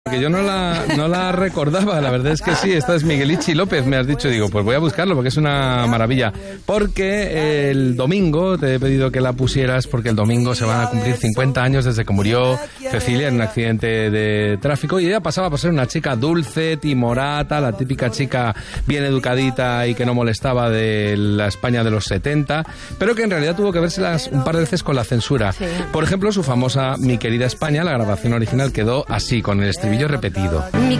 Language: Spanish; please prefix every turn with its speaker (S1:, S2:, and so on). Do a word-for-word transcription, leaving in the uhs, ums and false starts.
S1: Que yo no la, no la recordaba, la verdad es que sí, esta es Miguelichi López, me has dicho, digo, pues voy a buscarlo porque es una maravilla. Porque el domingo te he pedido que la pusieras porque el domingo se van a cumplir cincuenta años desde que murió Cecilia en un accidente de tráfico y ella pasaba por ser una chica dulce, timorata, la típica chica bien educadita y que no molestaba de la España de los setenta, pero que en realidad tuvo que vérselas un par de veces con la censura. Sí. Por ejemplo, su famosa Mi querida España, la grabación original quedó así, con el estribillo repetido.
S2: Mi